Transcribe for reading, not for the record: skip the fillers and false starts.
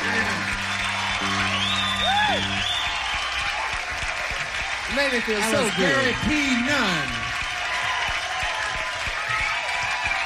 Made me feel so good. Gary P. Nunn.